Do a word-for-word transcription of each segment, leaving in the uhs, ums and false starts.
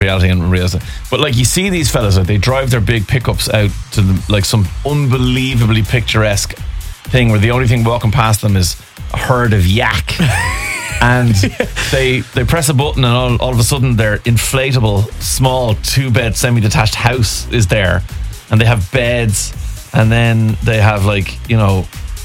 reality and reality. But like you see these fellas, like they drive their big pickups out to the, like some unbelievably picturesque thing where the only thing walking past them is a herd of yak. And they they press a button and all, all of a sudden their inflatable small two bed semi-detached house is there, and they have beds, and then they have like, you know,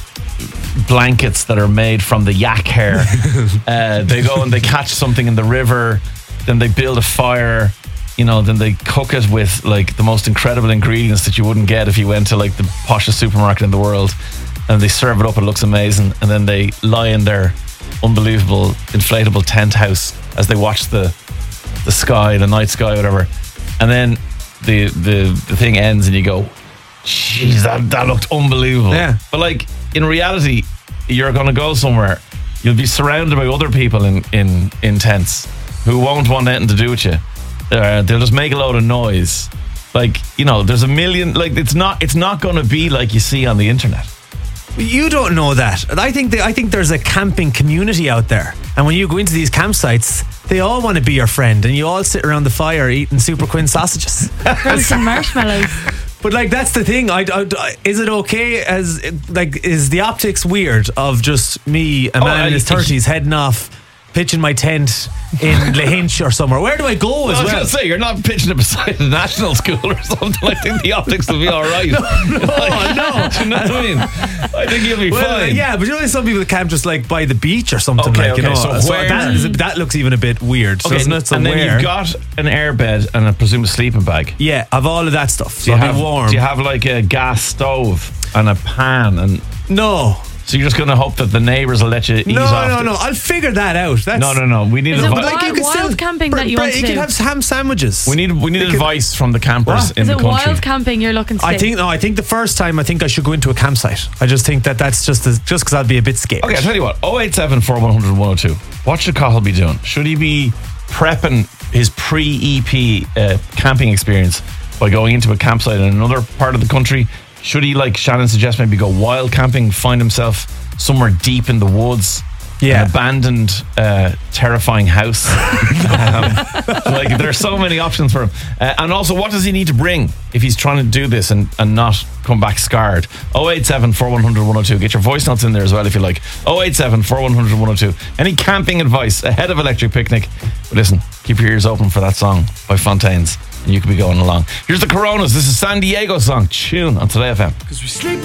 blankets that are made from the yak hair. uh, they go and they catch something in the river, then they build a fire, you know, then they cook it with like the most incredible ingredients that you wouldn't get if you went to like the poshest supermarket in the world, and they serve it up. It looks amazing, and then they lie in their unbelievable inflatable tent house as they watch the the sky, the night sky, whatever, and then the the, the thing ends and you go, jeez, that, that looked unbelievable. Yeah. But like in reality, you're going to go somewhere, you'll be surrounded by other people in, in, in tents who won't want anything to do with you. Uh, they'll just make a load of noise. Like, you know, there's a million, like it's not it's not going to be like you see on the internet. You don't know that. I think that, I think there's a camping community out there, and when you go into these campsites, they all want to be your friend, and you all sit around the fire eating Super Quinn sausages, roasting marshmallows. But like that's the thing. I, I, is it okay as like is the optics weird of just me, a man Oh, in his thirties, heading off, pitching my tent in Lahinch or somewhere? Where do I go as I was well? going to say, you're not pitching it beside a national school or something. I think the optics will be all right. No, no, no. Do you know what I mean? I think you'll be Well, fine. yeah, but you know, some people camp just like by the beach or something. Okay, like, you okay, know, so where- that, is, that looks even a bit weird, Okay, doesn't it? So and then where? you've got an airbed and I presume a sleeping bag. Yeah, of all of that stuff. Do So you, I'll have, be warm. do you have like a gas stove and a pan? And no. so you're just going to hope that the neighbours will let you ease No, off? no, the- no. I'll figure that out. That's, No, no, no. We need Is it advice. wild- you can wild camping that you Bre- want to You do? can have ham sandwiches. We need we need You can- advice from the campers What? in Is the it country. wild camping you're looking to I do? think no. I think the first time I think I should go into a campsite. I just think that that's just as, just because I'll be a bit scared. Okay, I'll tell you what. oh eight seven, four one hundred, one oh two. What should Cathal be doing? Should he be prepping his pre-E P uh, camping experience by going into a campsite in another part of the country? Should he, like Shannon suggests, maybe go wild camping, find himself somewhere deep in the woods, Yeah. an abandoned, uh, terrifying house? um, like, there are so many options for him. Uh, and also, what does he need to bring if he's trying to do this and, and not come back scarred? oh eight seven, four one hundred, one oh two. Get your voice notes in there as well if you like. oh eight seven, four one hundred, one oh two. Any camping advice ahead of Electric Picnic? But listen, keep your ears open for that song by Fontaines, and you could be going along. Here's the Coronas. This is San Diego song, Tune on Today F M. Cause we sleep